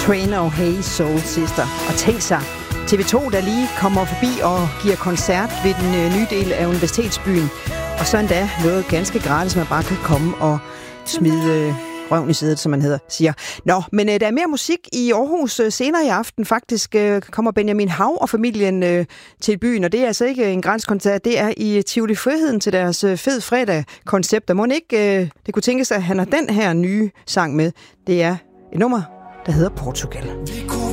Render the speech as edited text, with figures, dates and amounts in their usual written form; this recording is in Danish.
Train og Hey Soul Sister. Og tænk sig, TV2, der lige kommer forbi og giver koncert ved den nye del af Universitetsbyen. Og så endda noget ganske gratis, man bare kan komme og smide røven i sædet, som man siger. Nå, men der er mere musik i Aarhus senere i aften. Faktisk kommer Benjamin Hav og familien til byen, og det er altså ikke en grænskoncert, det er i Tivoli Friheden til deres Fed Fredag-koncept. Og må ikke det kunne tænkes, at han har den her nye sang med. Det er et nummer, der hedder Portugal.